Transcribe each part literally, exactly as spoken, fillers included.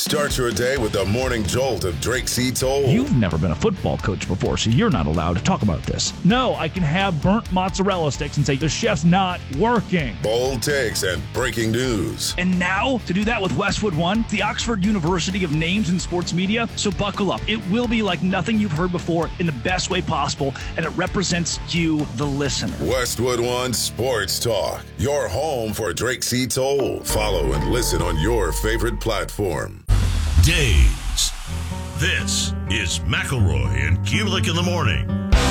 Start your day with the morning jolt of Drake C. Toll. You've never been a football coach before, so you're not allowed to talk about this. No, I can have burnt mozzarella sticks and say the chef's not working. Bold takes and breaking news. And now, to do that with Westwood One, the Oxford University of names in sports media, so buckle up. It will be like nothing you've heard before in the best way possible, and it represents you, the listener. Westwood One Sports Talk, your home for Drake C. Toll. Follow and listen on your favorite platform. Days. This is McElroy and Kubelik in the morning.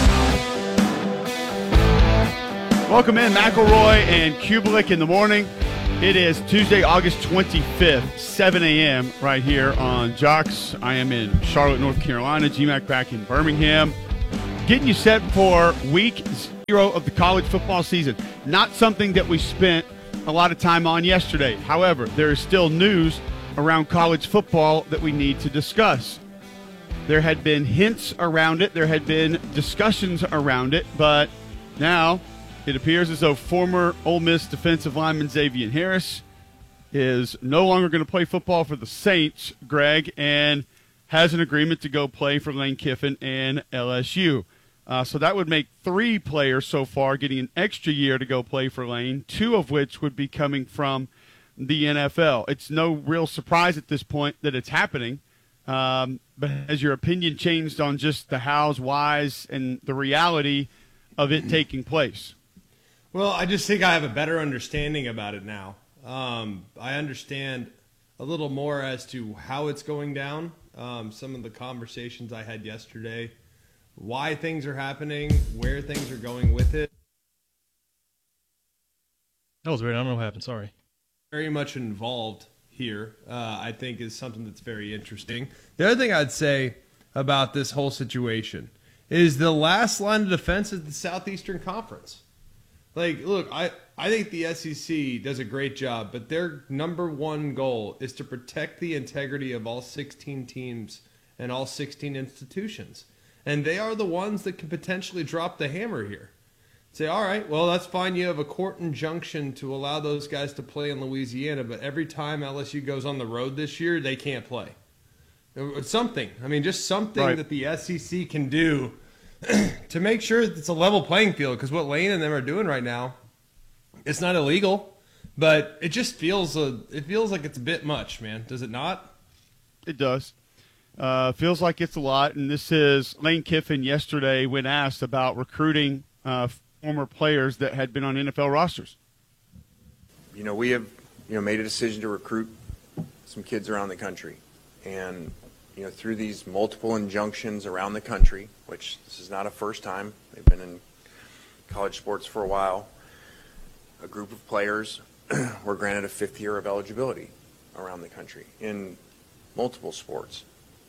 Welcome in, McElroy and Kubelik in the morning. It is Tuesday, August twenty-fifth, seven a.m. right here on Jocks. I am in Charlotte, North Carolina. G MAC back in Birmingham. Getting you set for week zero of the college football season. Not something that we spent a lot of time on yesterday. However, there is still news around college football that we need to discuss. There had been hints around it. There had been discussions around it. But now it appears as though former Ole Miss defensive lineman Xavier Harris is no longer going to play football for the Saints, Greg, and has an agreement to go play for Lane Kiffin and L S U. Uh, so that would make three players so far getting an extra year to go play for Lane, two of which would be coming from the N F L. It's no real surprise at this point that it's happening. Um, but has your opinion changed on just the hows, whys, and the reality of it taking place? Well, I just think I have a better understanding about it now. Um, I understand a little more as to how it's going down. Um, some of the conversations I had yesterday, why things are happening, where things are going with it. That was weird. I don't know what happened. Sorry. Very much involved here, uh, I think, is something that's very interesting. The other thing I'd say about this whole situation is the last line of defense is the Southeastern Conference. Like, look, I, I think the S E C does a great job, but their number one goal is to protect the integrity of all sixteen teams and all sixteen institutions. And they are the ones that can potentially drop the hammer here. Say, all right, well, that's fine. You have a court injunction to allow those guys to play in Louisiana, but every time L S U goes on the road this year, they can't play. It's something. I mean, just something right. that the S E C can do to make sure that it's a level playing field, because what Lane and them are doing right now, it's not illegal, but it just feels a, it feels like it's a bit much, man. Does it not? It does. Uh, feels like it's a lot, and this is Lane Kiffin yesterday when asked about recruiting uh, former players that had been on N F L rosters. You know, we have, you know, made a decision to recruit some kids around the country. And, you know, through these multiple injunctions around the country, which this is not a first time, they've been in college sports for a while, a group of players were granted a fifth year of eligibility around the country in multiple sports.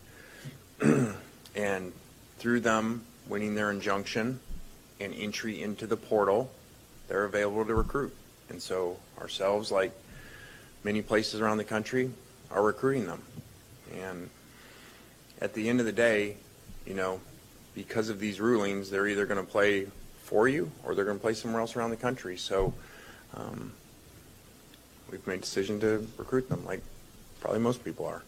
And through them winning their injunction and entry into the portal, they're available to recruit. And so ourselves, like many places around the country, are recruiting them. And at the end of the day, you know, because of these rulings, they're either going to play for you or they're going to play somewhere else around the country. So um, we've made a decision to recruit them, like probably most people are.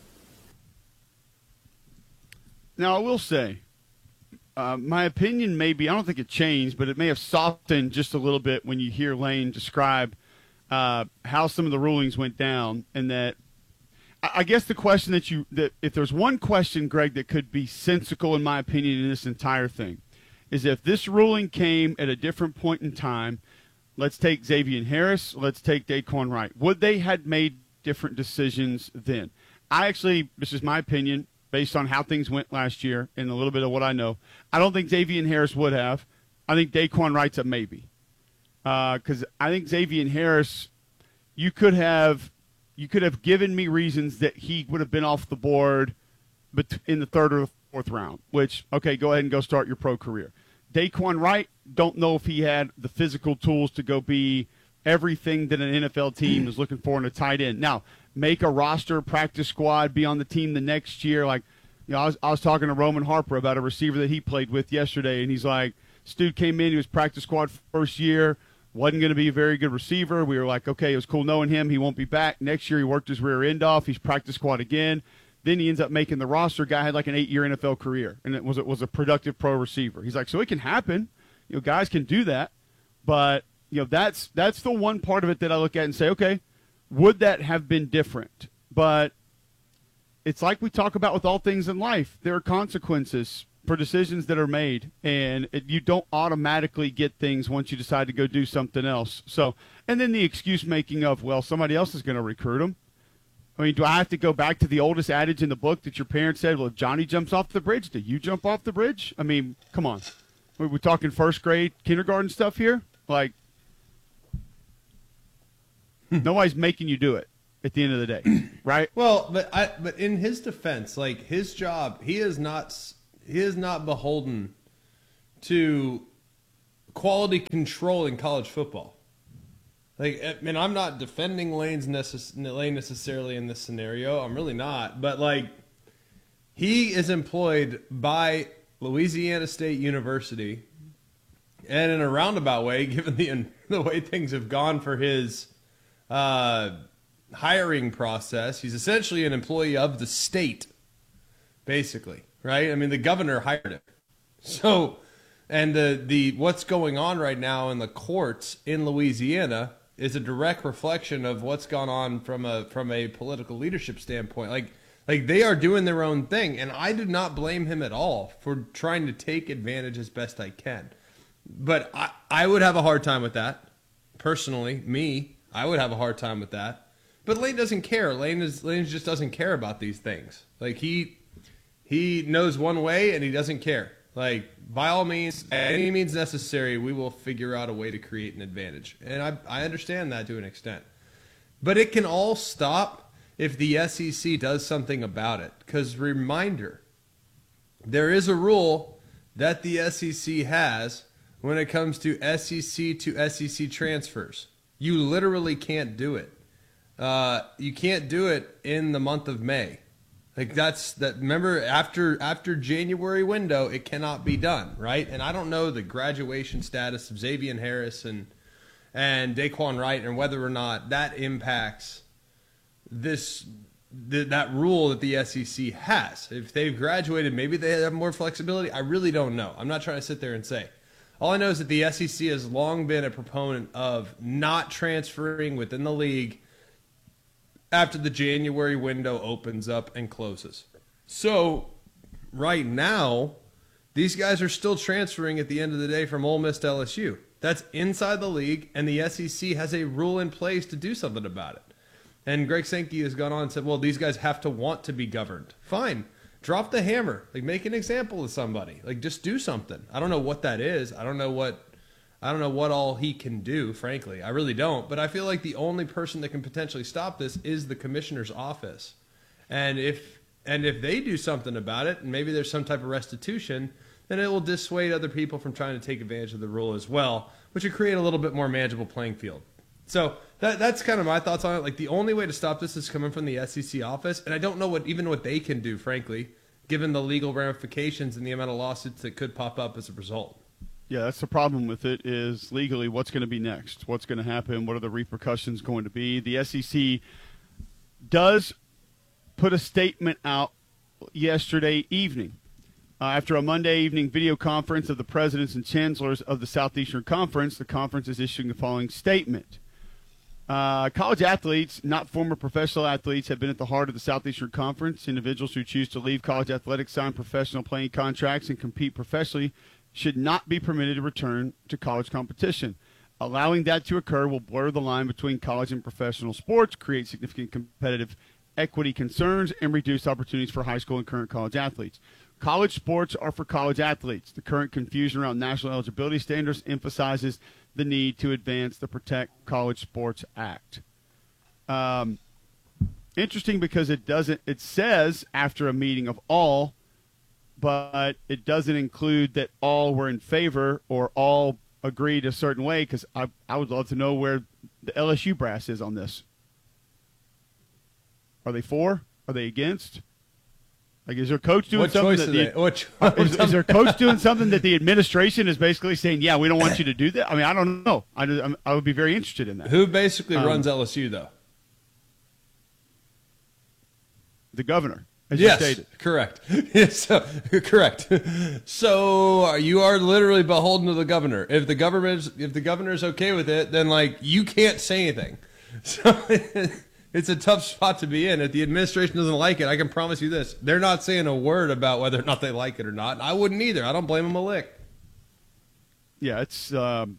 Now, I will say, Uh, my opinion may be, I don't think it changed, but it may have softened just a little bit when you hear Lane describe uh, how some of the rulings went down. And that, I, I guess the question that you, that if there's one question, Greg, that could be sensical, in my opinion, in this entire thing, is if this ruling came at a different point in time, let's take Xavier Harris, let's take Daquan Wright, would they had made different decisions then? I actually, this is my opinion, based on how things went last year and a little bit of what I know, I don't think Xavier Harris would have. I think Daquan Wright's a maybe. Because uh, I think Xavier Harris, you could have you could have given me reasons that he would have been off the board but in the third or the fourth round, which, okay, go ahead and go start your pro career. Daquan Wright, don't know if he had the physical tools to go be everything that an N F L team is looking for in a tight end. Now, make a roster, practice squad, be on the team the next year. Like, you know, I was, I was talking to Roman Harper about a receiver that he played with yesterday, and he's like, this dude came in, he was practice squad first year, wasn't going to be a very good receiver. We were like, okay, it was cool knowing him. He won't be back. Next year he worked his rear end off. He's practice squad again. Then he ends up making the roster. Guy had like an eight-year N F L career, and it was it was a productive pro receiver. He's like, so it can happen. You know, guys can do that, but you know that's that's the one part of it that I look at and say, okay, would that have been different? But it's like we talk about with all things in life. There are consequences for decisions that are made, and it, you don't automatically get things once you decide to go do something else. So, and then the excuse making of, well, somebody else is going to recruit him. I mean, do I have to go back to the oldest adage in the book that your parents said, well, if Johnny jumps off the bridge, do you jump off the bridge? I mean, come on. We're we talking first grade, kindergarten stuff here? Like, nobody's making you do it at the end of the day, right? Well, but I, but in his defense, like his job, he is not he is not beholden to quality control in college football. Like, I mean, I'm not defending Lane's necess- Lane necessarily in this scenario. I'm really not. But, like, he is employed by Louisiana State University, and in a roundabout way, given the the way things have gone for his uh, hiring process, he's essentially an employee of the state, basically, right? I mean, the governor hired him. So, and the, the what's going on right now in the courts in Louisiana is a direct reflection of what's gone on from a from a political leadership standpoint. Like like they are doing their own thing, and I do not blame him at all for trying to take advantage as best I can. But I, I would have a hard time with that. Personally, me, I would have a hard time with that. But Lane doesn't care. Lane is Lane just doesn't care about these things. Like he he knows one way and he doesn't care. Like, by all means, any means necessary, we will figure out a way to create an advantage. And I, I understand that to an extent. But it can all stop if the S E C does something about it. Because, reminder, there is a rule that the S E C has when it comes to S E C to S E C transfers. You literally can't do it. Uh, you can't do it in the month of May. Like that's that. Remember, after after January window, it cannot be done, right? And I don't know the graduation status of Xavier Harris and and Daquan Wright, and whether or not that impacts this the, that rule that the S E C has. If they've graduated, maybe they have more flexibility. I really don't know. I'm not trying to sit there and say. All I know is that the S E C has long been a proponent of not transferring within the league after the January window opens up and closes. So right now, these guys are still transferring at the end of the day from Ole Miss to L S U. That's inside the league, and the S E C has a rule in place to do something about it. And Greg Sankey has gone on and said, well, these guys have to want to be governed. Fine. Drop the hammer. Like, make an example of somebody. Like, just do something. I don't know what that is. I don't know what... I don't know what all he can do, frankly. I really don't. But I feel like the only person that can potentially stop this is the commissioner's office. And if and if they do something about it, and maybe there's some type of restitution, then it will dissuade other people from trying to take advantage of the rule as well, which would create a little bit more manageable playing field. So that that's kind of my thoughts on it. Like, the only way to stop this is coming from the S E C office, and I don't know what even what they can do, frankly, given the legal ramifications and the amount of lawsuits that could pop up as a result. Yeah, that's the problem with it is legally what's going to be next. What's going to happen? What are the repercussions going to be? The S E C does put a statement out yesterday evening uh, after a Monday evening video conference of the presidents and chancellors of the Southeastern Conference. The conference is issuing the following statement. Uh, college athletes, not former professional athletes, have been at the heart of the Southeastern Conference. Individuals who choose to leave college athletics, sign professional playing contracts, and compete professionally should not be permitted to return to college competition. Allowing that to occur will blur the line between college and professional sports, create significant competitive equity concerns, and reduce opportunities for high school and current college athletes. College sports are for college athletes. The current confusion around national eligibility standards emphasizes the need to advance the Protect College Sports Act. Um, interesting because it doesn't. It says after a meeting of all, but it doesn't include that all were in favor or all agreed a certain way, because I, I would love to know where the L S U brass is on this. Are they for? Are they against? Like, is their coach doing what something choice that the, the, what is, is their coach doing something that the administration is basically saying, yeah, we don't want you to do that? I mean, I don't know. I, I'm, I would be very interested in that. Who basically um, runs L S U, though? The governor. as yes, you stated. Correct. Yes, so, correct. So you are literally beholden to the governor. If the government, if the governor's okay with it, then like you can't say anything. So it's a tough spot to be in. If the administration doesn't like it, I can promise you this: they're not saying a word about whether or not they like it or not. I wouldn't either. I don't blame them a lick. Yeah, it's. Um,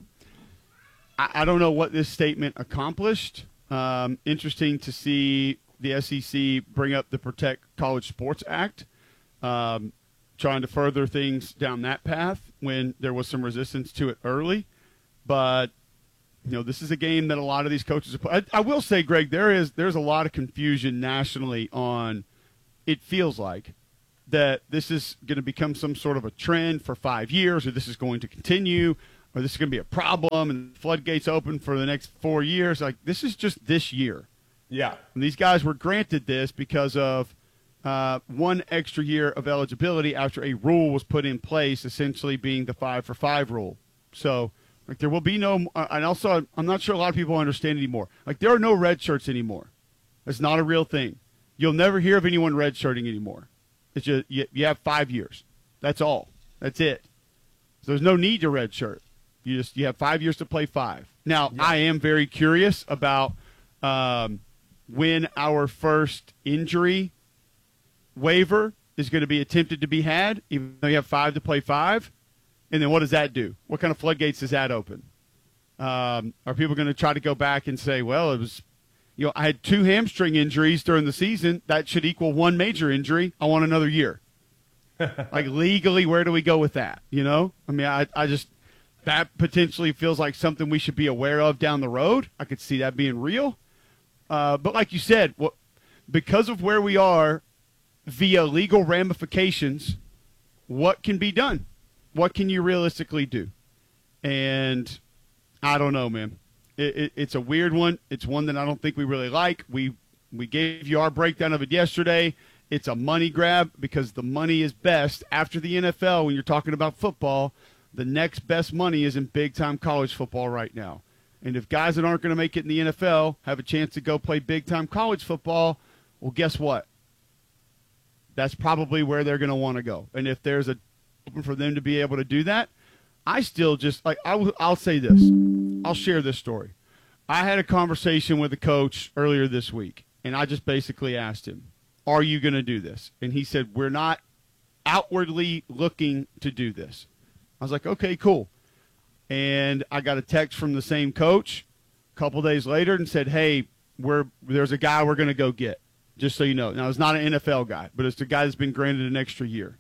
I, I don't know what this statement accomplished. Um, interesting to see the S E C bring up the Protect College Sports Act, um, trying to further things down that path when there was some resistance to it early. But, you know, this is a game that a lot of these coaches – I, I will say, Greg, there is there's a lot of confusion nationally on – it feels like that this is going to become some sort of a trend for five years or this is going to continue or this is going to be a problem and the floodgates open for the next four years. Like, this is just this year. Yeah. And these guys were granted this because of uh, one extra year of eligibility after a rule was put in place, essentially being the five for five rule. So, like, there will be no uh, – and also, I'm not sure a lot of people understand anymore. Like, there are no red shirts anymore. It's not a real thing. You'll never hear of anyone red shirting anymore. It's just you, you have five years. That's all. That's it. So there's no need to red shirt. You just you have five years to play five. Now, yeah. I am very curious about um, when our first injury waiver is going to be attempted to be had, even though you have five to play five. And then what does that do? What kind of floodgates does that open? Um, are people going to try to go back and say, well, it was, you know, I had two hamstring injuries during the season. That should equal one major injury. I want another year. Like, legally, where do we go with that? You know? I mean, I, I just, that potentially feels like something we should be aware of down the road. I could see that being real. Uh, but like you said, what, because of where we are via legal ramifications, what can be done? What can you realistically do? And I don't know, man. It, it, it's a weird one. It's one that I don't think we really like. We we gave you our breakdown of it yesterday. It's a money grab because the money is best after the N F L. When you're talking about football, the next best money is in big-time college football right now. And if guys that aren't going to make it in the N F L have a chance to go play big-time college football, well, guess what? That's probably where they're going to want to go. And if there's a open for them to be able to do that, I still just like I w- I'll say this. I'll share this story. I had a conversation with a coach earlier this week, and I just basically asked him, are you going to do this? And he said, we're not outwardly looking to do this. I was like, okay, cool. And I got a text from the same coach a couple days later and said, hey, we're there's a guy we're going to go get, just so you know. Now, it's not an N F L guy, but it's the guy that's been granted an extra year.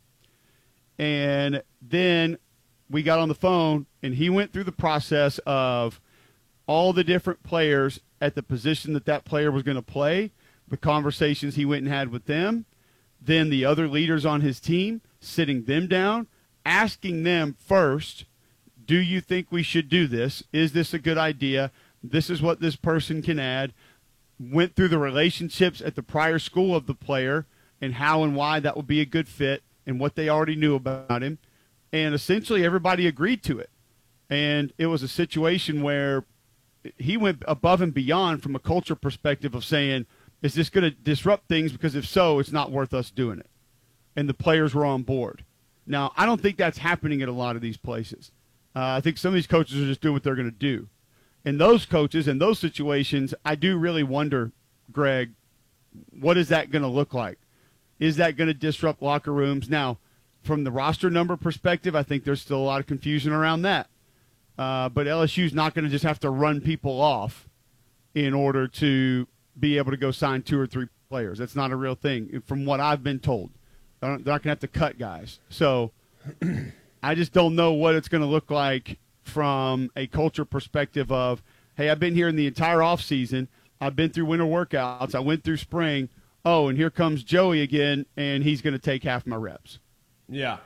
And then we got on the phone, and he went through the process of all the different players at the position that that player was going to play, the conversations he went and had with them, then the other leaders on his team, sitting them down, asking them first, do you think we should do this? Is this a good idea? This is what this person can add. Went through the relationships at the prior school of the player and how and why that would be a good fit and what they already knew about him. And essentially everybody agreed to it. And it was a situation where he went above and beyond from a culture perspective of saying, is this going to disrupt things? Because if so, it's not worth us doing it. And the players were on board. Now, I don't think that's happening at a lot of these places. Uh, I think some of these coaches are just doing what they're going to do. And those coaches in those situations, I do really wonder, Greg, what is that going to look like? Is that going to disrupt locker rooms? Now, from the roster number perspective, I think there's still a lot of confusion around that. Uh, but L S U's not going to just have to run people off in order to be able to go sign two or three players. That's not a real thing, from what I've been told. They're not going to have to cut guys. So I just don't know what it's going to look like from a culture perspective of, hey, I've been here in the entire offseason. I've been through winter workouts. I went through spring. Oh, and here comes Joey again, and he's going to take half my reps. Yeah.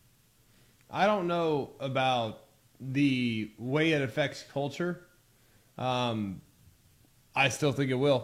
I don't know about the way it affects culture. Um, I still think it will.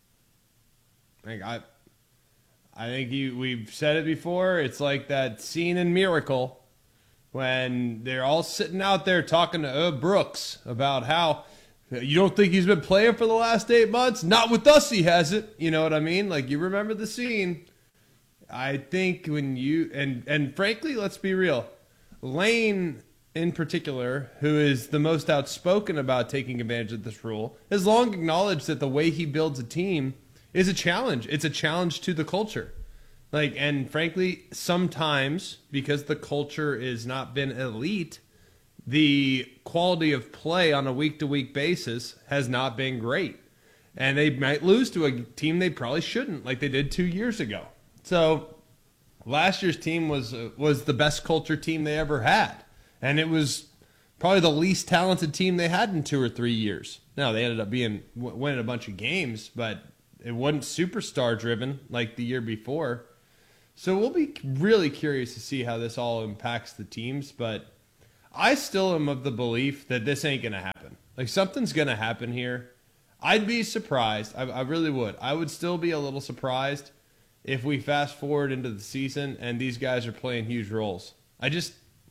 Like I, I think you. We've said it before. It's like that scene in Miracle when they're all sitting out there talking to Herb Brooks about how you don't think he's been playing for the last eight months. Not with us, he hasn't. You know what I mean? Like, you remember the scene. I think when you and and frankly, let's be real, Lane in particular, who is the most outspoken about taking advantage of this rule, has long acknowledged that the way he builds a team is a challenge. It's a challenge to the culture. Like, and frankly, sometimes because the culture has not been elite, the quality of play on a week-to-week basis has not been great. And they might lose to a team they probably shouldn't, like they did two years ago. So last year's team was uh, was the best culture team they ever had. And it was probably the least talented team they had in two or three years. Now, they ended up being winning a bunch of games, but it wasn't superstar-driven like the year before. So we'll be really curious to see how this all impacts the teams. But I still am of the belief that this ain't going to happen. Like, something's going to happen here. I'd be surprised. I, I really would. I would still be a little surprised if we fast forward into the season and these guys are playing huge roles. I just,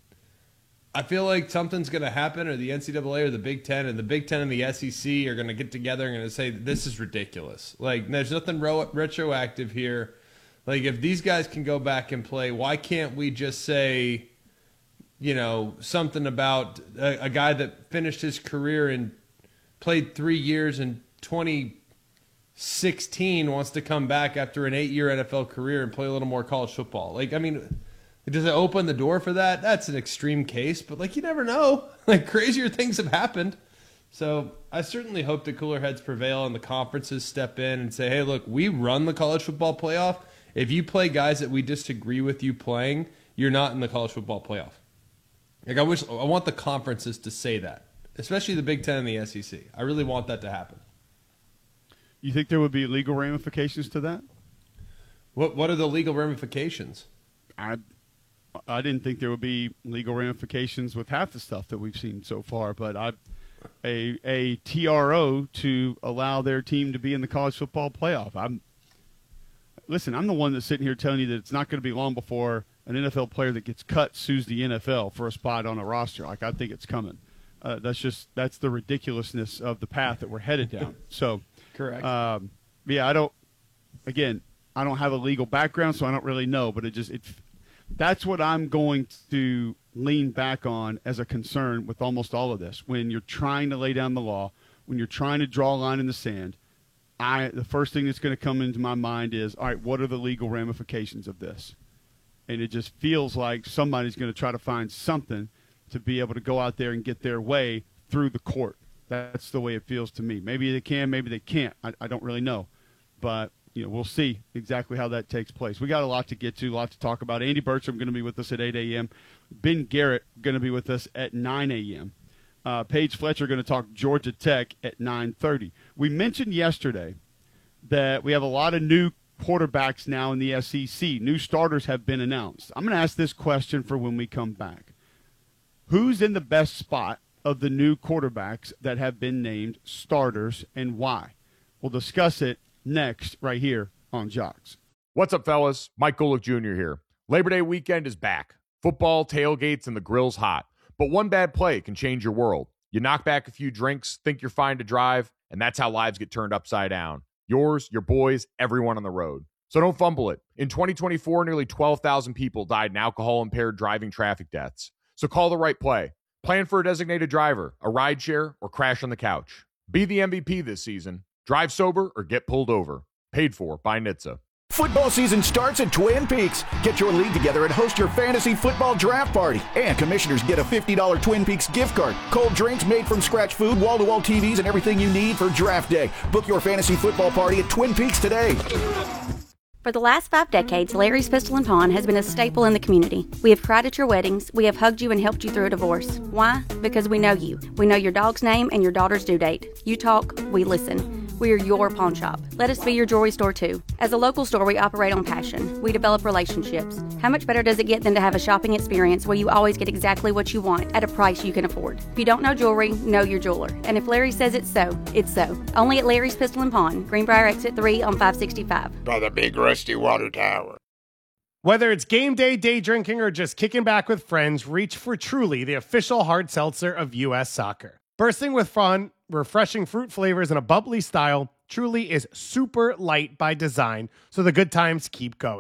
I feel like something's going to happen, or the N C double A or the Big Ten, and the Big Ten and the S E C are going to get together and going to say, this is ridiculous. Like, there's nothing ro- retroactive here. Like, if these guys can go back and play, why can't we just say, you know, something about a, a guy that finished his career and played three years in twenty sixteen wants to come back after an eight-year N F L career and play a little more college football? Like, I mean, does it open the door for that? That's an extreme case, but, like, you never know. Like, crazier things have happened. So I certainly hope the cooler heads prevail and the conferences step in and say, hey, look, we run the college football playoff. If you play guys that we disagree with you playing, you're not in the college football playoff. Like, I wish, I want the conferences to say that, especially the Big Ten and the S E C. I really want that to happen. You think there would be legal ramifications to that? What What are the legal ramifications? I I didn't think there would be legal ramifications with half the stuff that we've seen so far, but I a a T R O to allow their team to be in the college football playoff. I'm listen. I'm the one that's sitting here telling you that it's not going to be long before an N F L player that gets cut sues the N F L for a spot on a roster. Like, I think it's coming. Uh, that's just that's the ridiculousness of the path that we're headed down. So, correct. Um, yeah, I don't. Again, I don't have a legal background, so I don't really know. But it just it. That's what I'm going to lean back on as a concern with almost all of this. When you're trying to lay down the law, when you're trying to draw a line in the sand, I the first thing that's going to come into my mind is, all right, what are the legal ramifications of this? And it just feels like somebody's going to try to find something to be able to go out there and get their way through the court. That's the way it feels to me. Maybe they can, maybe they can't. I, I don't really know. But, you know, we'll see exactly how that takes place. We got a lot to get to, a lot to talk about. Andy Bertram going to be with us at eight a.m. Ben Garrett going to be with us at nine a.m. Uh, Paige Fletcher going to talk Georgia Tech at nine thirty. We mentioned yesterday that we have a lot of new quarterbacks now in the S E C. New starters have been announced. I'm going to ask this question for when we come back. Who's in the best spot of the new quarterbacks that have been named starters, and why? We'll discuss it next right here on Jocks. What's up, fellas? Mike Golick Junior here. Labor Day weekend is back. Football, tailgates, and the grill's hot. But one bad play can change your world. You knock back a few drinks, think you're fine to drive, and that's how lives get turned upside down. Yours, your boys, everyone on the road. So don't fumble it. In twenty twenty-four, nearly twelve thousand people died in alcohol-impaired driving traffic deaths. So call the right play. Plan for a designated driver, a rideshare, or crash on the couch. Be the M V P this season. Drive sober or get pulled over. Paid for by N H T S A. Football season starts at Twin Peaks. Get your league together and host your fantasy football draft party. And commissioners get a fifty dollars Twin Peaks gift card. Cold drinks, made from scratch food, wall-to-wall T Vs, and everything you need for draft day. Book your fantasy football party at Twin Peaks today. For the last five decades, Larry's Pistol and Pawn has been a staple in the community. We have cried at your weddings. We have hugged you and helped you through a divorce. Why? Because we know you. We know your dog's name and your daughter's due date. You talk, we listen. We are your pawn shop. Let us be your jewelry store too. As a local store, we operate on passion. We develop relationships. How much better does it get than to have a shopping experience where you always get exactly what you want at a price you can afford? If you don't know jewelry, know your jeweler. And if Larry says it's so, it's so. Only at Larry's Pistol and Pawn, Greenbrier Exit three on five sixty-five. By the big rusty water tower. Whether it's game day, day drinking, or just kicking back with friends, reach for Truly, the official hard seltzer of U S Soccer. Bursting with fun, refreshing fruit flavors, and a bubbly style, Truly is super light by design, so the good times keep going.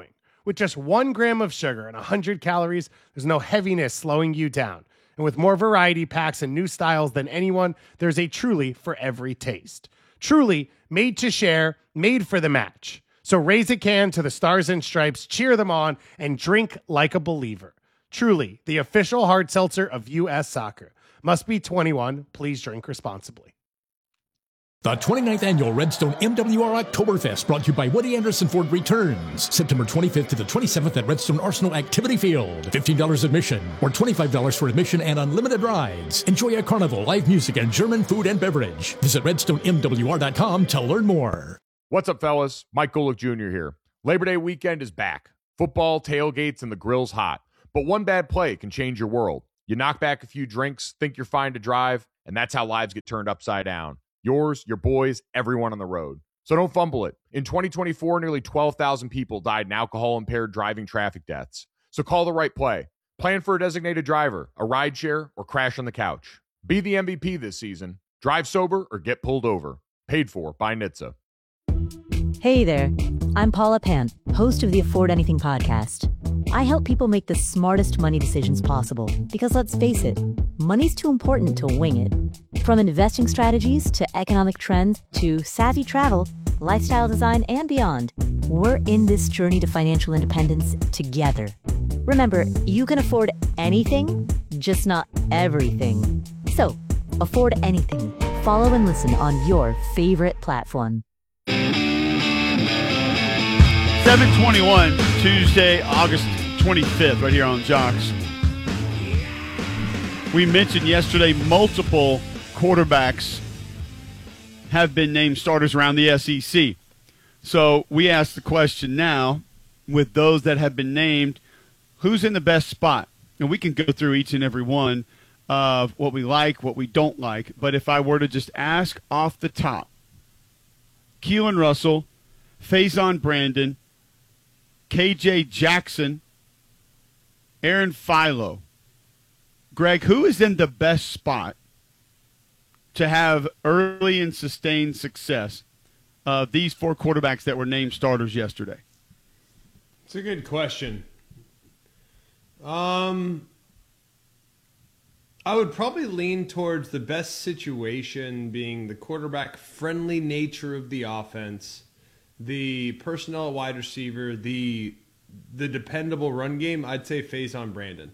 With just one gram of sugar and one hundred calories, there's no heaviness slowing you down. And with more variety packs and new styles than anyone, there's a Truly for every taste. Truly, made to share, made for the match. So raise a can to the Stars and Stripes, cheer them on, and drink like a believer. Truly, the official hard seltzer of U S Soccer. Must be twenty-one. Please drink responsibly. The twenty-ninth Annual Redstone M W R Oktoberfest, brought to you by Woody Anderson Ford, returns September twenty-fifth to the twenty-seventh at Redstone Arsenal Activity Field. fifteen dollars admission or twenty-five dollars for admission and unlimited rides. Enjoy a carnival, live music, and German food and beverage. Visit redstone m w r dot com to learn more. What's up, fellas? Mike Golick Junior here. Labor Day weekend is back. Football, tailgates, and the grill's hot. But one bad play can change your world. You knock back a few drinks, think you're fine to drive, and that's how lives get turned upside down. Yours, your boys, everyone on the road. So don't fumble it. In twenty twenty-four, nearly twelve thousand people died in alcohol-impaired driving traffic deaths. So call the right play. Plan for a designated driver, a rideshare, or crash on the couch. Be the M V P this season. Drive sober or get pulled over. Paid for by N H T S A. Hey there. I'm Paula Pant, host of the Afford Anything podcast. I help people make the smartest money decisions possible because, let's face it, money's too important to wing it. From investing strategies to economic trends to savvy travel, lifestyle design, and beyond, we're in this journey to financial independence together. Remember, you can afford anything, just not everything. So, afford anything. Follow and listen on your favorite platform. seven twenty-one, Tuesday, August twenty-fifth, right here on Jocks. We mentioned yesterday multiple quarterbacks have been named starters around the S E C. So we ask the question now, with those that have been named, who's in the best spot? And we can go through each and every one of what we like, what we don't like. But if I were to just ask off the top, Keelan Russell, Faison Brandon, K J Jackson, Aaron Philo. Greg, who is in the best spot to have early and sustained success of these four quarterbacks that were named starters yesterday? It's a good question. Um, I would probably lean towards the best situation being the quarterback-friendly nature of the offense, the personnel at wide receiver, the the dependable run game. I'd say Faison Brandon.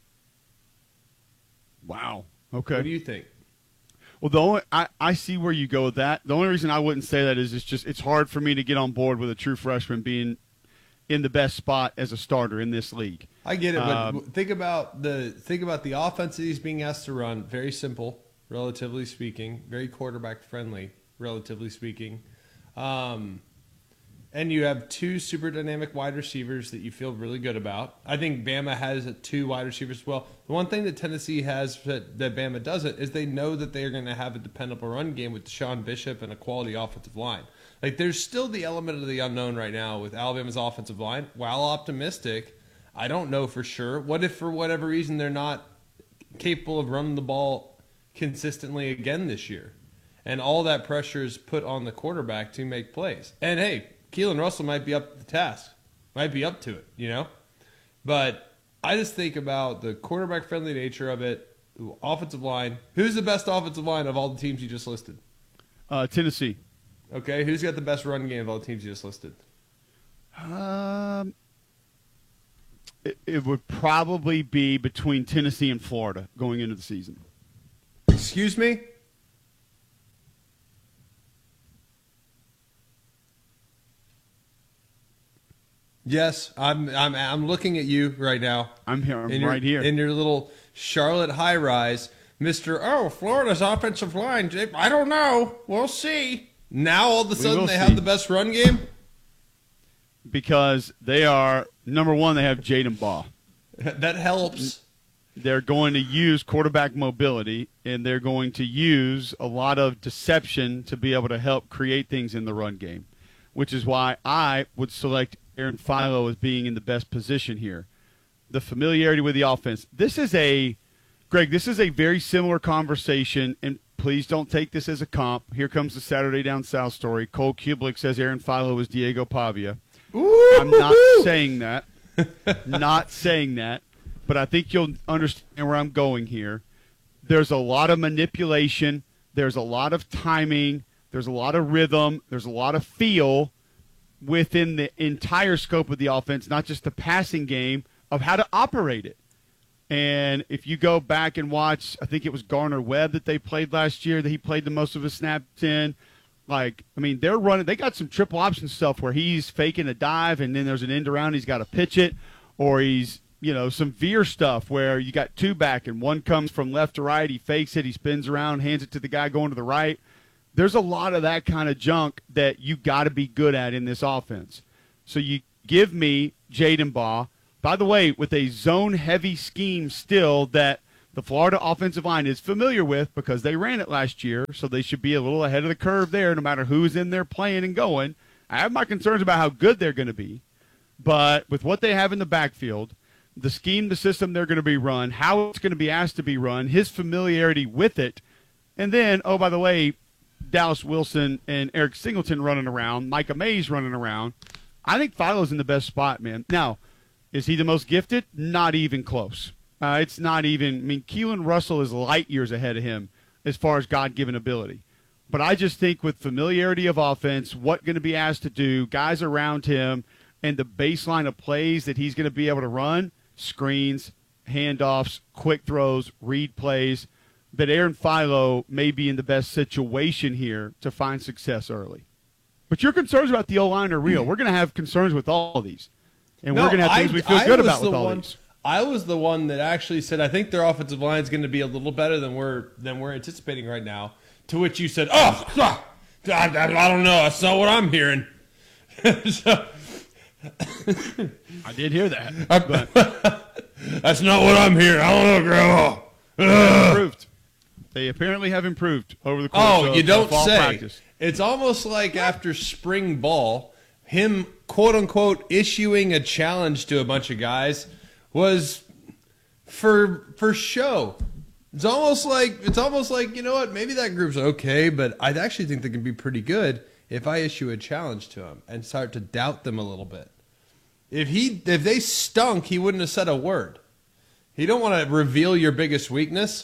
Wow. Okay. What do you think? Well, the only I, I see where you go with that. The only reason I wouldn't say that is it's just it's hard for me to get on board with a true freshman being in the best spot as a starter in this league. I get it, but um, think about the think about the offense that he's being asked to run. Very simple, relatively speaking. Very quarterback friendly, relatively speaking. Um, and you have two super dynamic wide receivers that you feel really good about. I think Bama has two wide receivers as well. The one thing that Tennessee has that, that Bama doesn't is they know that they are going to have a dependable run game with Deshaun Bishop and a quality offensive line. Like, there's still the element of the unknown right now with Alabama's offensive line. While optimistic, I don't know for sure. What if, for whatever reason, they're not capable of running the ball consistently again this year? And all that pressure is put on the quarterback to make plays. And, hey, Keelan Russell might be up to the task. Might be up to it, you know? But I just think about the quarterback-friendly nature of it, offensive line. Who's the best offensive line of all the teams you just listed? Uh, Tennessee. Okay, who's got the best run game of all the teams you just listed? Um, it, it would probably be between Tennessee and Florida going into the season. Excuse me? Yes, I'm. I'm. I'm looking at you right now. I'm here. I'm in your, right here in your little Charlotte high rise, Mister Oh, Florida's offensive line. I don't know. We'll see. Now all of a sudden they see. have the best run game because they are number one. They have Jaden Baugh. That helps. They're going to use quarterback mobility, and they're going to use a lot of deception to be able to help create things in the run game, which is why I would select Aaron Philo as being in the best position here. The familiarity with the offense. This is a, Greg, this is a very similar conversation, and please don't take this as a comp. Here comes the Saturday Down South story. Cole Kublik says Aaron Philo is Diego Pavia. Ooh. I'm not saying that. Not saying that. But I think you'll understand where I'm going here. There's a lot of manipulation. There's a lot of timing. There's a lot of rhythm. There's a lot of feel within the entire scope of the offense, not just the passing game, of how to operate it. And if you go back and watch, I think it was Garner Webb that they played last year that he played the most of his snaps in. Like, I mean, they're running – they got some triple option stuff where he's faking a dive and then there's an end around, he's got to pitch it, or he's – you know, some veer stuff where you got two back and one comes from left to right. He fakes it. He spins around, hands it to the guy going to the right. There's a lot of that kind of junk that you got to be good at in this offense. So you give me Jaden Baugh, by the way, with a zone-heavy scheme still that the Florida offensive line is familiar with because they ran it last year, so they should be a little ahead of the curve there no matter who's in there playing and going. I have my concerns about how good they're going to be, but with what they have in the backfield, the scheme, the system they're going to be run, how it's going to be asked to be run, his familiarity with it, and then, oh, by the way, Dallas Wilson and Eric Singleton running around, Micah Mays running around. I think Philo's in the best spot, man. Now, is he the most gifted? Not even close. Uh, it's not even – I mean, Keelan Russell is light years ahead of him as far as God-given ability. But I just think with familiarity of offense, what going to be asked to do, guys around him, and the baseline of plays that he's going to be able to run – screens, handoffs, quick throws, read plays, that Aaron Philo may be in the best situation here to find success early. But your concerns about the O-line are real. We're going to have concerns with all of these. And no, we're going to have things I, we feel I good about with the all one, these. I was the one that actually said, I think their offensive line is going to be a little better than we're than we're anticipating right now. To which you said, oh, I, I, I don't know. That's not what I'm hearing. so, I did hear that. But that's not what I'm hearing. I don't know, Grandma. They improved. They apparently have improved over the course oh, of you don't fall say. practice. It's almost like after spring ball, him, quote-unquote, issuing a challenge to a bunch of guys was for for show. It's almost like, it's almost like, you know what, maybe that group's okay, but I actually think they can be pretty good if I issue a challenge to them and start to doubt them a little bit. If he, if they stunk, he wouldn't have said a word. He don't want to reveal your biggest weakness.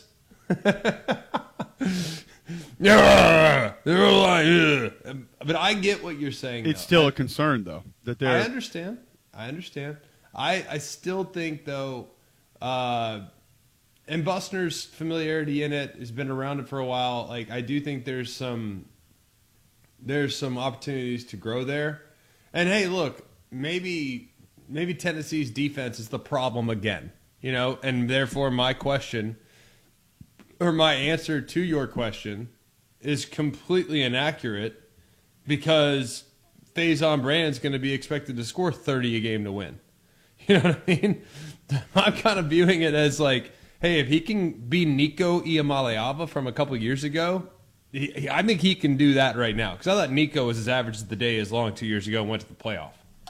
Yeah, they're lying. But I get what you're saying. It's though. still a concern, though, that they're. I understand. I understand. I, I still think, though, uh, and Bussner's familiarity in it has been around it for a while. Like, I do think there's some there's some opportunities to grow there. And hey, look, maybe maybe Tennessee's defense is the problem again, you know, and therefore my question or my answer to your question is completely inaccurate because Faison Brand's going to be expected to score thirty a game to win. You know what I mean? I'm kind of viewing it as like, hey, if he can be Nico Iamaleava from a couple years ago, he, he, I think he can do that right now. Because I thought Nico was as average as the day as long two years ago and went to the playoff.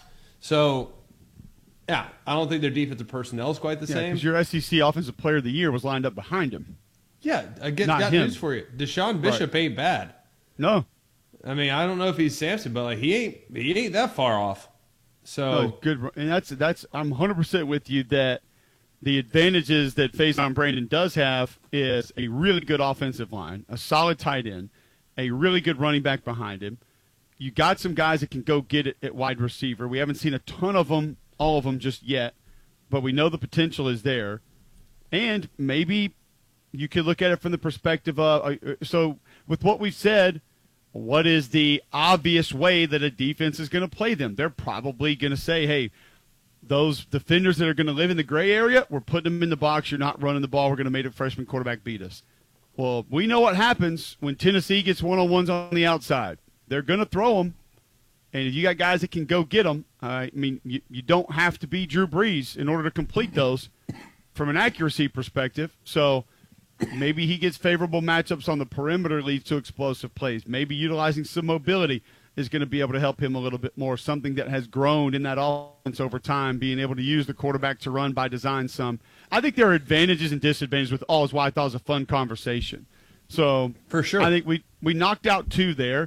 So, yeah, I don't think their defensive personnel is quite the yeah, same. Because your S E C Offensive Player of the Year was lined up behind him. Yeah, I get, Not got him. news for you. Deshaun Bishop Right. ain't bad. No. I mean, I don't know if he's Samson, but like he ain't he ain't that far off. So Oh, good, and that's that's. I'm one hundred percent with you that the advantages that Faison Brandon does have is a really good offensive line, a solid tight end, a really good running back behind him. You got some guys that can go get it at wide receiver. We haven't seen a ton of them, all of them just yet, but we know the potential is there. And maybe you could look at it from the perspective of uh, so with what we've said. What is the obvious way that a defense is going to play them? They're probably going to say, hey, those defenders that are going to live in the gray area, we're putting them in the box. You're not running the ball. We're going to make a freshman quarterback beat us. Well, we know what happens when Tennessee gets one-on-ones on the outside. They're going to throw them. And if you got guys that can go get them, uh, I mean, you, you don't have to be Drew Brees in order to complete those from an accuracy perspective. So maybe he gets favorable matchups on the perimeter, leads to explosive plays. Maybe utilizing some mobility is going to be able to help him a little bit more, something that has grown in that offense over time, being able to use the quarterback to run by design some. I think there are advantages and disadvantages with all, is why I thought it was a fun conversation. So for sure, I think we, we knocked out two there.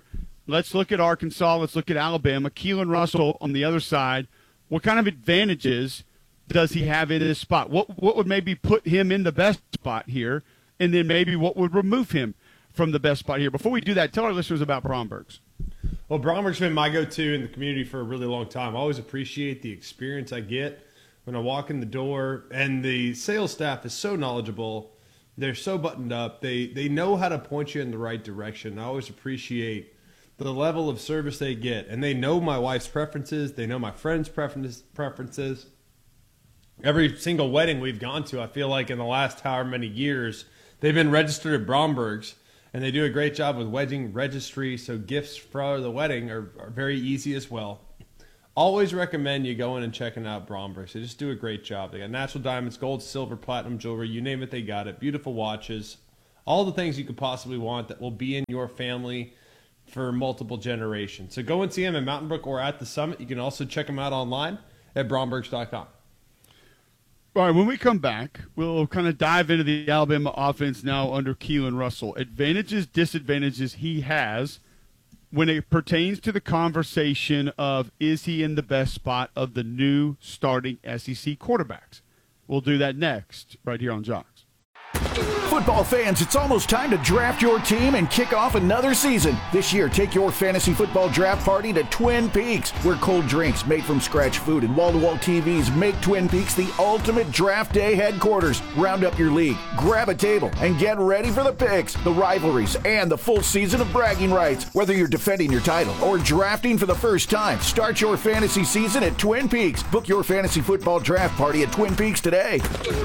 let's look at Arkansas. Let's look at Alabama. Keelan Russell on the other side. What kind of advantages does he have in his spot? What what would maybe put him in the best spot here, and then maybe what would remove him from the best spot here? Before we do that, tell our listeners about Bromberg's. Well, Bromberg's been my go-to in the community for a really long time. I always appreciate the experience I get when I walk in the door, and the sales staff is so knowledgeable. They're so buttoned up. They they know how to point you in the right direction. I always appreciate the level of service they get, and they know my wife's preferences. They know my friends' preferences. preferences. Every single wedding we've gone to, I feel like in the last however many years, they've been registered at Bromberg's, and they do a great job with wedding registry, so gifts for the wedding are, are very easy as well. Always recommend you going and checking out Bromberg's. They just do a great job. They got natural diamonds, gold, silver, platinum jewelry, you name it, they got it. Beautiful watches, all the things you could possibly want that will be in your family for multiple generations. So go and see them in Mountain Brook or at the Summit. You can also check them out online at brombergs dot com. All right, when we come back, we'll kind of dive into the Alabama offense now under Keelan Russell. Advantages, disadvantages he has when it pertains to the conversation of is he in the best spot of the new starting S E C quarterbacks. We'll do that next, right here on Jocks. Football fans, it's almost time to draft your team and kick off another season. This year, take your fantasy football draft party to Twin Peaks, where cold drinks made from scratch food and wall-to-wall T Vs make Twin Peaks the ultimate draft day headquarters. Round up your league, grab a table, and get ready for the picks, the rivalries, and the full season of bragging rights. Whether you're defending your title or drafting for the first time, start your fantasy season at Twin Peaks. Book your fantasy football draft party at Twin Peaks today.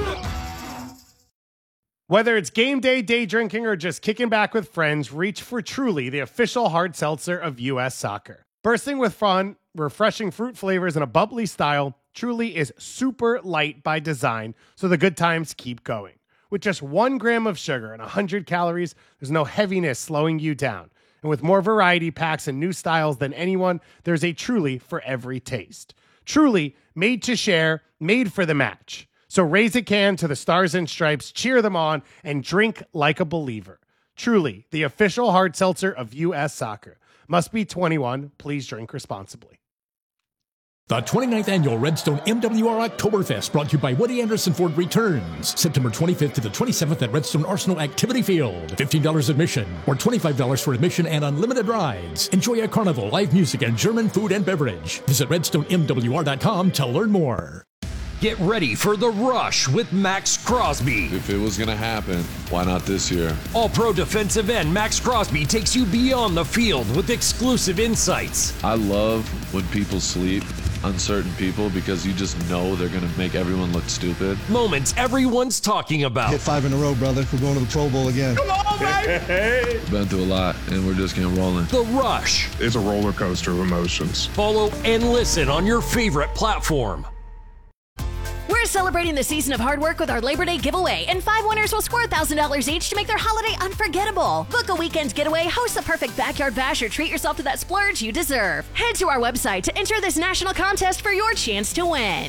Whether it's game day, day drinking, or just kicking back with friends, reach for Truly, the official hard seltzer of U S Soccer. Bursting with fun, refreshing fruit flavors, and a bubbly style, Truly is super light by design, so the good times keep going. With just one gram of sugar and one hundred calories, there's no heaviness slowing you down. And with more variety packs and new styles than anyone, there's a Truly for every taste. Truly, made to share, made for the match. So raise a can to the Stars and Stripes, cheer them on, and drink like a believer. Truly, the official hard seltzer of U S Soccer. Must be twenty-one. Please drink responsibly. The twenty-ninth Annual Redstone M W R Oktoberfest, brought to you by Woody Anderson Ford, returns September twenty-fifth to the twenty-seventh at Redstone Arsenal Activity Field. fifteen dollars admission or twenty-five dollars for admission and unlimited rides. Enjoy a carnival, live music, and German food and beverage. Visit redstone m w r dot com to learn more. Get ready for The Rush with Max Crosby. If it was going to happen, why not this year? All-pro defensive end Max Crosby takes you beyond the field with exclusive insights. I love when people sleep, uncertain people, because you just know they're going to make everyone look stupid. Moments everyone's talking about. Hit five in a row, brother. We're going to the Pro Bowl again. Come on, baby! Been through a lot, and we're just getting rolling. The Rush. It's a roller coaster of emotions. Follow and listen on your favorite platform. We're celebrating the season of hard work with our Labor Day giveaway, and five winners will score one thousand dollars each to make their holiday unforgettable. Book a weekend getaway, host the perfect backyard bash, or treat yourself to that splurge you deserve. Head to our website to enter this national contest for your chance to win.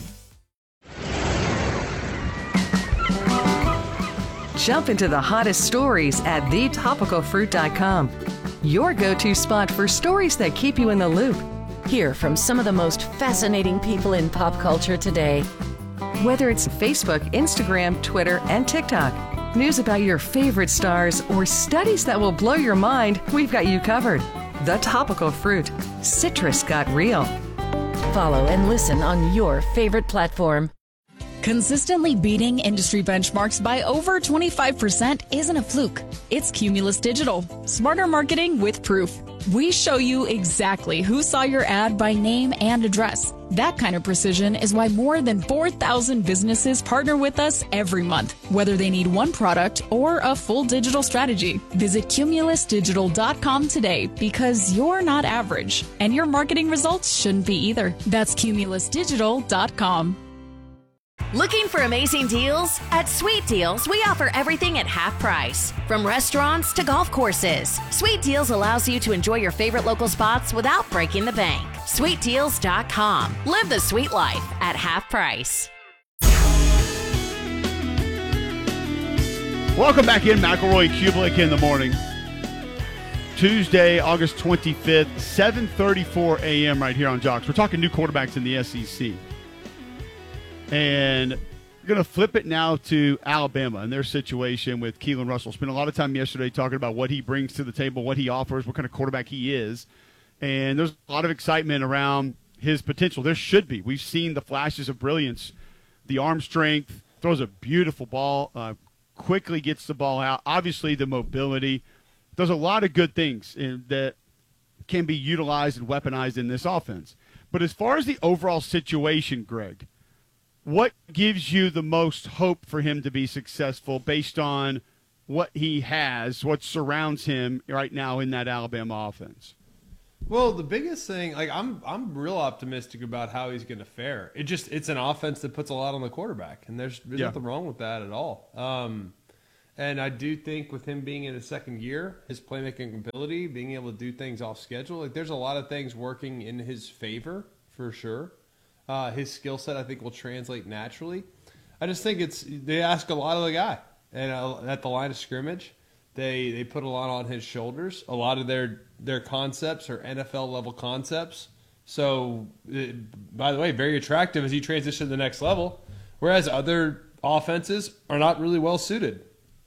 Jump into the hottest stories at the topical fruit dot com. Your go-to spot for stories that keep you in the loop. Hear from some of the most fascinating people in pop culture today. Whether it's Facebook, Instagram, Twitter, and TikTok, news about your favorite stars, or studies that will blow your mind, we've got you covered. The Topical Fruit. Citrus got real. Follow and listen on your favorite platform. Consistently beating industry benchmarks by over twenty-five percent isn't a fluke. It's Cumulus Digital. Smarter marketing with proof. We show you exactly who saw your ad by name and address. That kind of precision is why more than four thousand businesses partner with us every month, whether they need one product or a full digital strategy. Visit cumulus digital dot com today, because you're not average, and your marketing results shouldn't be either. That's cumulus digital dot com. Looking for amazing deals? At Sweet Deals, we offer everything at half price. From restaurants to golf courses, Sweet Deals allows you to enjoy your favorite local spots without breaking the bank. sweet deals dot com. Live the sweet life at half price. Welcome back in, McElroy and Kublik in the morning. Tuesday, August twenty-fifth, seven thirty-four a.m. right here on Jocks. We're talking new quarterbacks in the S E C. And we're going to flip it now to Alabama and their situation with Keelan Russell. Spent a lot of time yesterday talking about what he brings to the table, what he offers, what kind of quarterback he is. And there's a lot of excitement around his potential. There should be. We've seen the flashes of brilliance, the arm strength, throws a beautiful ball, uh, quickly gets the ball out. Obviously, the mobility. There's a lot of good things in, that can be utilized and weaponized in this offense. But as far as the overall situation, Greg, what gives you the most hope for him to be successful based on what he has, what surrounds him right now in that Alabama offense? Well, the biggest thing, like I'm, I'm real optimistic about how he's going to fare. It just, it's an offense that puts a lot on the quarterback, and there's, there's Yeah. nothing wrong with that at all. Um, and I do think with him being in his second year, his playmaking ability, being able to do things off schedule, like there's a lot of things working in his favor for sure. Uh, his skill set, I think, will translate naturally. I just think it's they ask a lot of the guy, and uh, at the line of scrimmage, they they put a lot on his shoulders. A lot of their their concepts are N F L level concepts. So, it, by the way, very attractive as he transitions to the next level. Whereas other offenses are not really well suited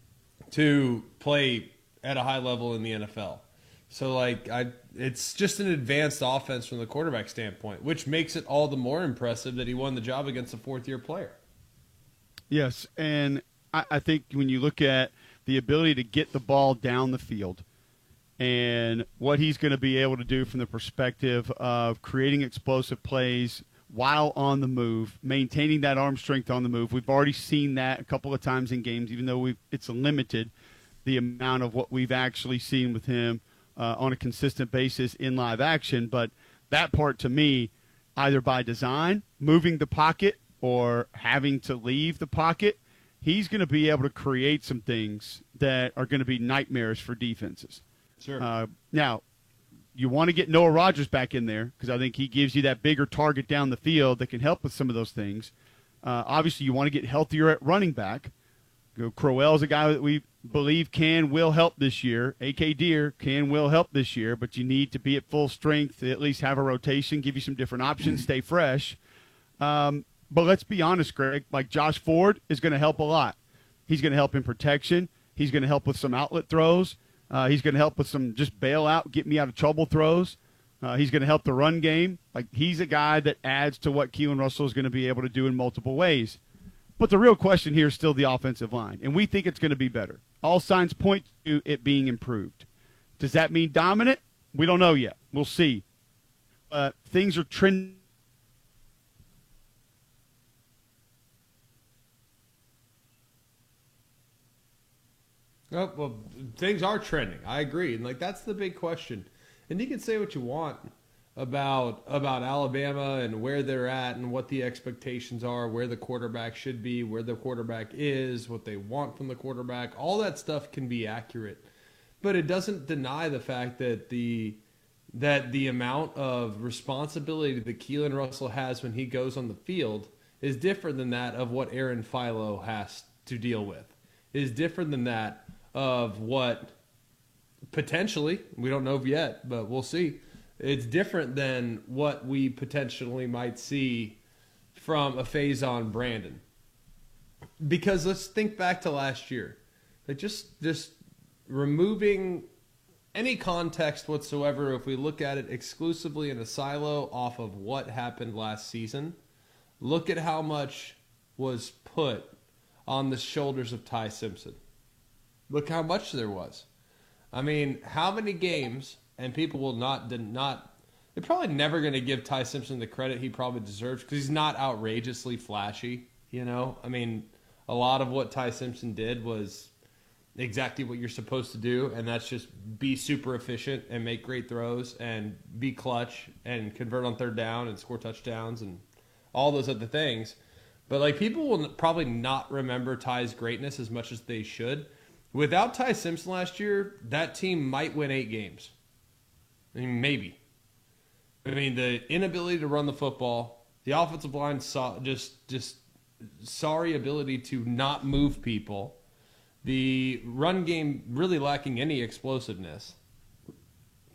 to play at a high level in the N F L. So, like, I, it's just an advanced offense from the quarterback standpoint, which makes it all the more impressive that he won the job against a fourth-year player. Yes, and I, I think when you look at the ability to get the ball down the field and what he's going to be able to do from the perspective of creating explosive plays while on the move, maintaining that arm strength on the move. We've already seen that a couple of times in games, even though we've, it's limited, the amount of what we've actually seen with him uh, on a consistent basis in live action. But that part, to me, either by design, moving the pocket, or having to leave the pocket, he's going to be able to create some things that are going to be nightmares for defenses. Sure. Uh, now, you want to get Noah Rogers back in there because I think he gives you that bigger target down the field that can help with some of those things. Uh, obviously, you want to get healthier at running back. Crowell is a guy that we believe can, will help this year. A K. Deer can, will help this year, but you need to be at full strength, at least have a rotation, give you some different options, stay fresh. Um, but let's be honest, Greg, like Josh Ford is going to help a lot. He's going to help in protection. He's going to help with some outlet throws. Uh, he's going to help with some just bailout, get me out of trouble throws. Uh, he's going to help the run game. Like, he's a guy that adds to what Keelan Russell is going to be able to do in multiple ways. But the real question here is still the offensive line, and we think it's going to be better. All signs point to it being improved. Does that mean dominant? We don't know yet. We'll see. Uh, things are trending. Oh, well, things are trending. I agree. And, like, that's the big question. And you can say what you want about about Alabama and where they're at and what the expectations are, where the quarterback should be, where the quarterback is, what they want from the quarterback. All that stuff can be accurate. But it doesn't deny the fact that the that the amount of responsibility that Keelan Russell has when he goes on the field is different than that of what Aaron Philo has to deal with. It is different than that of what potentially, we don't know yet, but we'll see. It's different than what we potentially might see from a Faison Brandon. Because let's think back to last year. Like just just removing any context whatsoever, if we look at it exclusively in a silo off of what happened last season, look at how much was put on the shoulders of Ty Simpson. Look how much there was. I mean, how many games... And people will not, not they're probably never going to give Ty Simpson the credit he probably deserves because he's not outrageously flashy, you know? I mean, a lot of what Ty Simpson did was exactly what you're supposed to do, and that's just be super efficient and make great throws and be clutch and convert on third down and score touchdowns and all those other things. But, like, people will probably not remember Ty's greatness as much as they should. Without Ty Simpson last year, that team might win eight games. I mean, maybe. I mean, the inability to run the football, the offensive line saw just just sorry ability to not move people, the run game really lacking any explosiveness.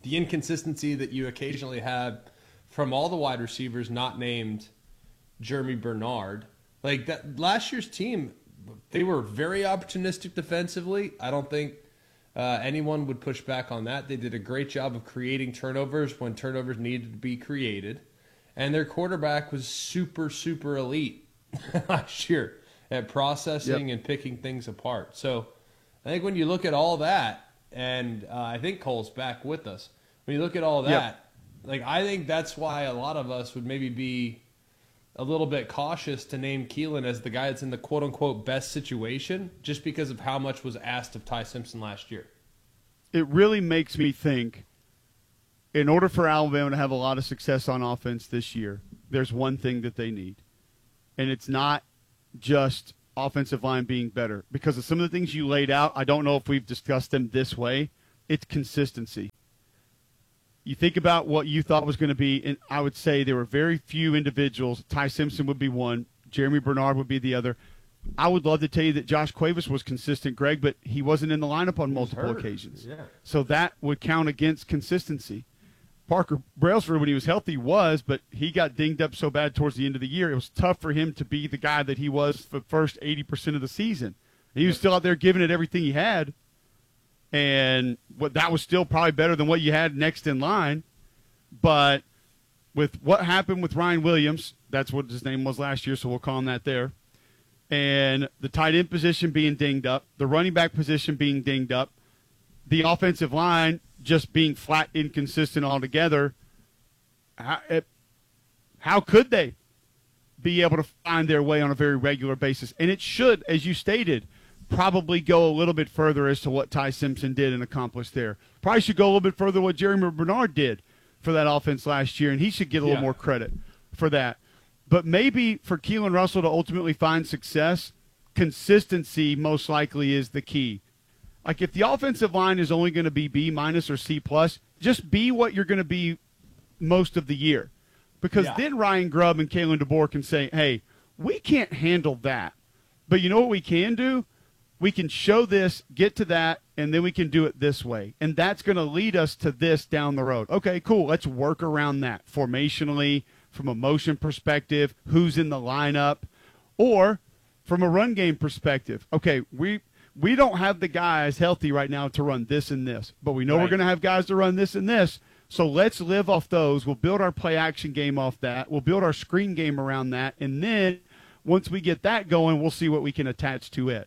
the inconsistency that you occasionally have from all the wide receivers not named Jeremy Bernard. Like that last year's team, they were very opportunistic defensively. I don't think uh, anyone would push back on that. They did a great job of creating turnovers when turnovers needed to be created. And their quarterback was super, super elite last year at processing yep. and picking things apart. So I think when you look at all that, and uh, I think Cole's back with us, when you look at all that, yep. like I think that's why a lot of us would maybe be a little bit cautious to name Keelan as the guy that's in the quote-unquote best situation just because of how much was asked of Ty Simpson last year. It really makes me think, in order for Alabama to have a lot of success on offense this year, there's one thing that they need, and it's not just offensive line being better. Because of some of the things you laid out, I don't know if we've discussed them this way. It's consistency. You think about what you thought was going to be, and I would say there were very few individuals. Ty Simpson would be one. Jeremy Bernard would be the other. I would love to tell you that Josh Cuevas was consistent, Greg, but he wasn't in the lineup on multiple occasions. Yeah. So that would count against consistency. Parker Brailsford, when he was healthy, was, but he got dinged up so bad towards the end of the year, it was tough for him to be the guy that he was for the first eighty percent of the season. He was still out there giving it everything he had, and what that was still probably better than what you had next in line. But with what happened with Ryan Williams, that's what his name was last year, so we'll call him that there, and the tight end position being dinged up, the running back position being dinged up, the offensive line just being flat inconsistent altogether, how, it, how could they be able to find their way on a very regular basis? And it should, as you stated, probably go a little bit further as to what Ty Simpson did and accomplished there. Probably should go a little bit further what Jeremy Bernard did for that offense last year, and he should get a little yeah. more credit for that. But maybe for Keelan Russell to ultimately find success, consistency most likely is the key. Like if the offensive line is only going to be B minus or C plus, just be what you're going to be most of the year. Because yeah. then Ryan Grubb and Kalen DeBoer can say, hey, we can't handle that. But you know what we can do? We can show this, get to that, and then we can do it this way. And that's going to lead us to this down the road. Okay, cool. Let's work around that formationally, from a motion perspective, who's in the lineup, or from a run game perspective. Okay, we – We don't have the guys healthy right now to run this and this, but we know right. we're going to have guys to run this and this. So let's live off those. We'll build our play action game off that. We'll build our screen game around that. And then once we get that going, we'll see what we can attach to it.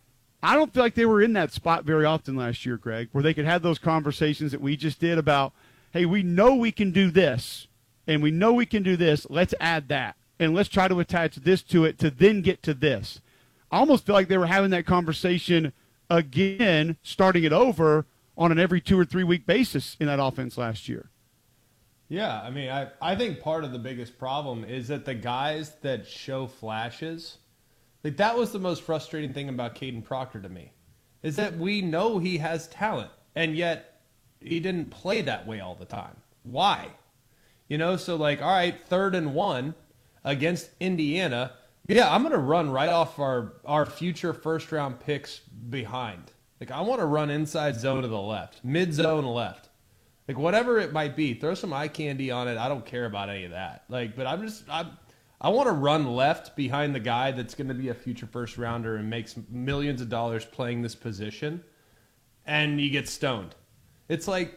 I don't feel like they were in that spot very often last year, Greg, where they could have those conversations that we just did about, hey, we know we can do this, and we know we can do this. Let's add that, and let's try to attach this to it to then get to this. I almost feel like they were having that conversation again, starting it over on an every two or three week basis in that offense last year. Yeah, I mean, I, I think part of the biggest problem is that the guys that show flashes, like that was the most frustrating thing about Caden Proctor to me, is that we know he has talent, and yet he didn't play that way all the time. Why? You know, so like, all right, third and one against Indiana. Yeah, I'm going to run right off our, our future first-round picks behind. Like, I want to run inside zone to the left, mid-zone left. Like, whatever it might be, throw some eye candy on it. I don't care about any of that. Like, but I'm just, I'm, I want to run left behind the guy that's going to be a future first-rounder and makes millions of dollars playing this position, and you get stoned. It's like,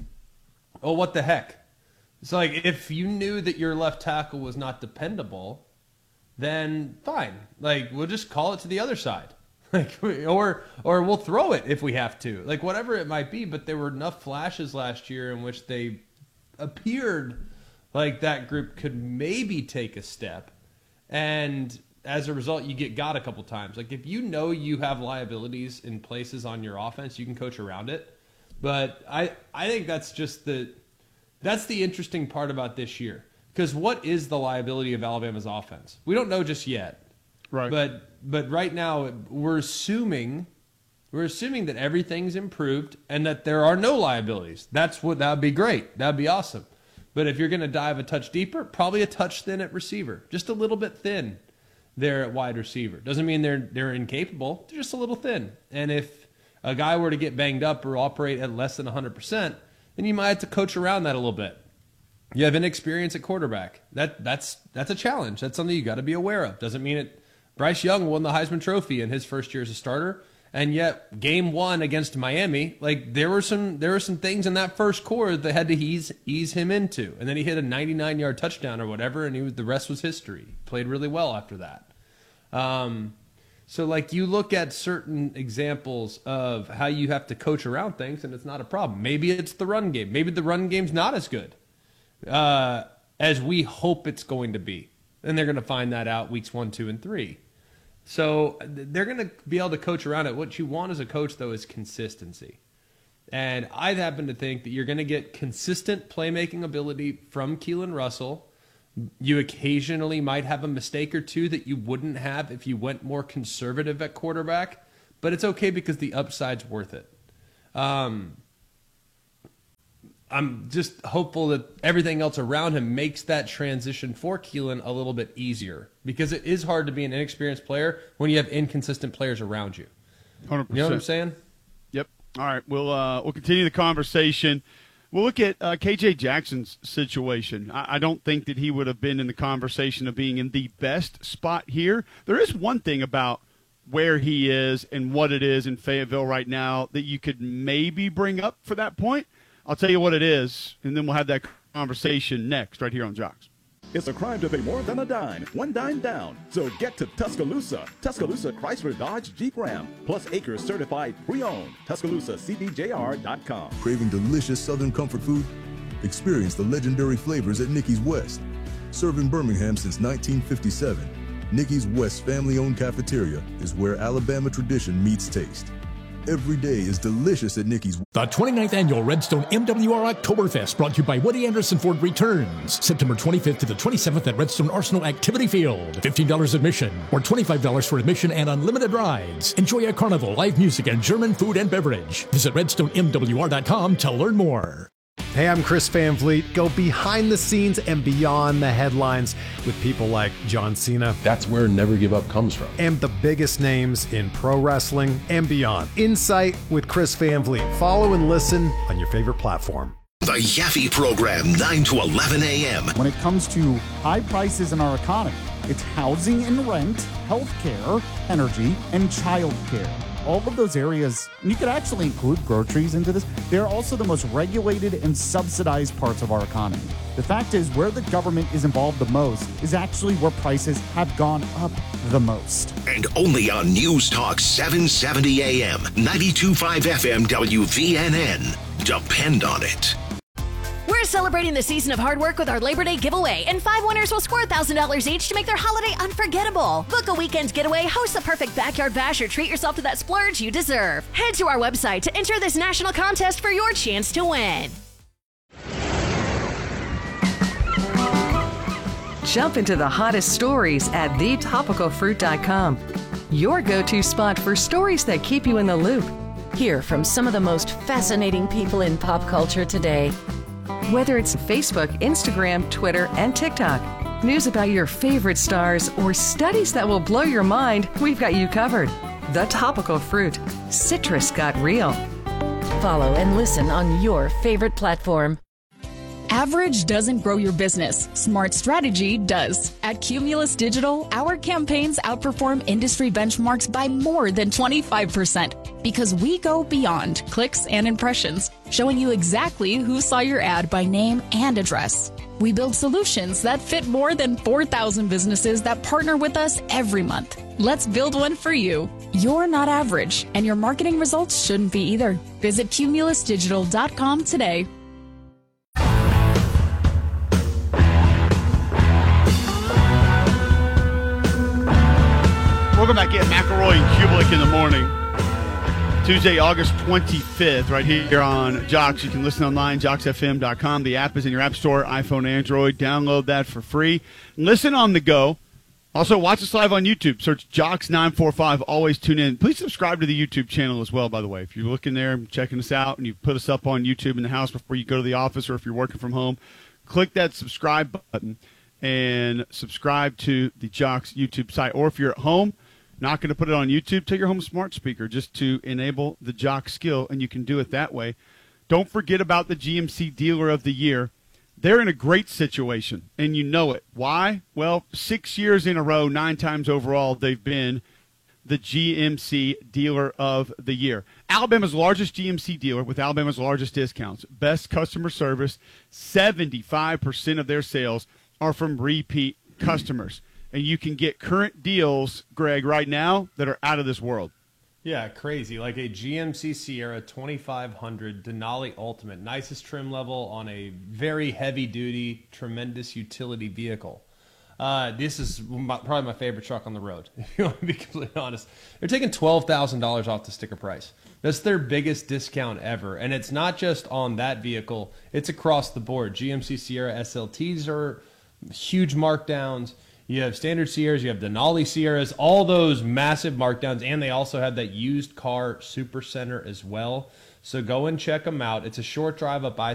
oh, what the heck? It's like, if you knew that your left tackle was not dependable, then fine. Like, we'll just call it to the other side. Like, or or we'll throw it if we have to. Like, whatever it might be, but there were enough flashes last year in which they appeared like that group could maybe take a step. And as a result, you get got a couple times. Like, if you know you have liabilities in places on your offense, you can coach around it. But I, I think that's just the that's the interesting part about this year. Because what is the liability of Alabama's offense? We don't know just yet. Right. But but right now we're assuming we're assuming that everything's improved and that there are no liabilities. That's what that would be great. That would be awesome. But if you're going to dive a touch deeper, probably a touch thin at receiver. Just a little bit thin there at wide receiver. Doesn't mean they're they're incapable. They're just a little thin. And if a guy were to get banged up or operate at less than one hundred percent, and you might have to coach around that a little bit. You have inexperience at quarterback. That that's that's a challenge. That's something you got to be aware of. Doesn't mean it. Bryce Young won the Heisman Trophy in his first year as a starter, and yet game one against Miami, like there were some there were some things in that first quarter that had to ease ease him into, and then he hit a ninety-nine yard touchdown or whatever, and he was, the rest was history. He played really well after that. Um, so like you look at certain examples of how you have to coach around things, and it's not a problem. Maybe it's the run game. Maybe the run game's not as good uh, as we hope it's going to be. And they're going to find that out weeks one, two, and three. So they're going to be able to coach around it. What you want as a coach, though, is consistency. And I happen to think that you're going to get consistent playmaking ability from Keelan Russell. You occasionally might have a mistake or two that you wouldn't have if you went more conservative at quarterback. But it's okay because the upside's worth it. Um, I'm just hopeful that everything else around him makes that transition for Keelan a little bit easier, because it is hard to be an inexperienced player when you have inconsistent players around you. one hundred percent. You know what I'm saying? Yep. All right, we'll uh, we'll continue the conversation. We'll look at uh, K J Jackson's situation. I, I don't think that he would have been in the conversation of being in the best spot here. There is one thing about where he is and what it is in Fayetteville right now that you could maybe bring up for that point. I'll tell you what it is, and then we'll have that conversation next right here on Jocks. It's a crime to pay more than a dime, one dime down. So get to Tuscaloosa. Tuscaloosa Chrysler Dodge Jeep Ram, plus acres certified pre-owned. Tuscaloosa C D J R dot com. Craving delicious Southern comfort food? Experience the legendary flavors at Nicky's West. Serving Birmingham since nineteen fifty-seven, Nicky's West family-owned cafeteria is where Alabama tradition meets taste. Every day is delicious at Nicky's. The twenty-ninth Annual Redstone M W R Oktoberfest, brought to you by Woody Anderson Ford, returns September twenty-fifth to the twenty-seventh at Redstone Arsenal Activity Field. fifteen dollars admission or twenty-five dollars for admission and unlimited rides. Enjoy a carnival, live music, and German food and beverage. Visit redstone m w r dot com to learn more. Hey, I'm Chris Van Vliet. Go behind the scenes and beyond the headlines with people like John Cena. That's where Never Give Up comes from. And the biggest names in pro wrestling and beyond. Insight with Chris Van Vliet. Follow and listen on your favorite platform. The Yaffe Program, nine to eleven a.m. When it comes to high prices in our economy, it's housing and rent, healthcare, energy, and childcare. All of those areas, and you could actually include groceries into this, they're also the most regulated and subsidized parts of our economy. The fact is, where the government is involved the most is actually where prices have gone up the most. And only on News Talk seven seventy a.m., ninety-two point five F M W V N N. Depend on it. We're celebrating the season of hard work with our Labor Day giveaway, and five winners will score one thousand dollars each to make their holiday unforgettable. Book a weekend getaway, host the perfect backyard bash, or treat yourself to that splurge you deserve. Head to our website to enter this national contest for your chance to win. Jump into the hottest stories at the topical fruit dot com. Your go-to spot for stories that keep you in the loop. Hear from some of the most fascinating people in pop culture today. Whether it's Facebook, Instagram, Twitter, and TikTok, news about your favorite stars, or studies that will blow your mind, we've got you covered. The Topical Fruit. Citrus got real. Follow and listen on your favorite platform. Average doesn't grow your business. Smart strategy does. At Cumulus Digital, our campaigns outperform industry benchmarks by more than twenty-five percent because we go beyond clicks and impressions, showing you exactly who saw your ad by name and address. We build solutions that fit more than four thousand businesses that partner with us every month. Let's build one for you. You're not average, and your marketing results shouldn't be either. Visit cumulus digital dot com today. Welcome back in. McElroy and Kubelik in the morning. Tuesday, August twenty-fifth, right here on Jocks. You can listen online, jocks f m dot com. The app is in your app store, iPhone, Android. Download that for free. Listen on the go. Also, watch us live on YouTube. Search Jocks nine four five. Always tune in. Please subscribe to the YouTube channel as well, by the way. If you're looking there and checking us out and you put us up on YouTube in the house before you go to the office, or if you're working from home, click that subscribe button and subscribe to the Jocks YouTube site. Or if you're at home, not going to put it on YouTube, take your home smart speaker just to enable the Jock skill, and you can do it that way. don't forget about the G M C Dealer of the Year. They're in a great situation, and you know it. Why? Well, six years in a row, nine times overall, they've been the G M C Dealer of the Year. Alabama's largest G M C dealer with Alabama's largest discounts, best customer service, seventy-five percent of their sales are from repeat customers. And you can get current deals, Greg, right now that are out of this world. Yeah, crazy. Like a G M C Sierra twenty-five hundred Denali Ultimate, nicest trim level on a very heavy-duty, tremendous utility vehicle. Uh, this is my, probably my favorite truck on the road, if you want to be completely honest. They're taking twelve thousand dollars off the sticker price. That's their biggest discount ever. And it's not just on that vehicle. It's across the board. G M C Sierra S L Ts are huge markdowns. You have standard Sierras. You have Denali Sierras. All those massive markdowns. And they also have that used car super center as well. So go and check them out. It's a short drive up I